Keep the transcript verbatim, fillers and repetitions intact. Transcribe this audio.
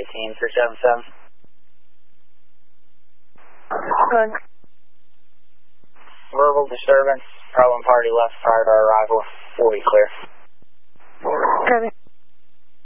eighteen, three seven seven. Good. Verbal disturbance, problem party left prior to our arrival, will be clear. Good.